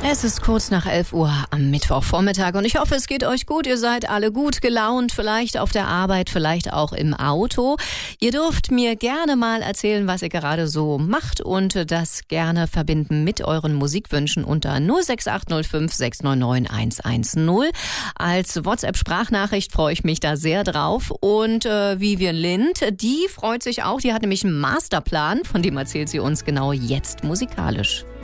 Es ist kurz nach 11 Uhr am Mittwochvormittag und ich hoffe, es geht euch gut. Ihr seid alle gut gelaunt, vielleicht auf der Arbeit, vielleicht auch im Auto. Ihr dürft mir gerne mal erzählen, was ihr gerade so macht und das gerne verbinden mit euren Musikwünschen unter 06805 699 110. Als WhatsApp-Sprachnachricht freue ich mich da sehr drauf. Und Vivian Lind, die freut sich auch. Die hat nämlich einen Masterplan, von dem erzählt sie uns genau jetzt musikalisch.